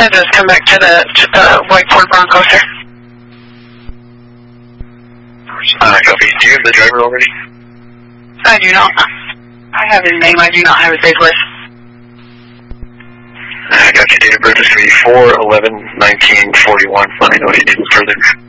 That does come back to the white Ford Bronco, sir. Copy. Do you have the driver already? I do not. I have his name. I do not have his date list. I got your date of birth is 4/11/1941. Let me know if you need further.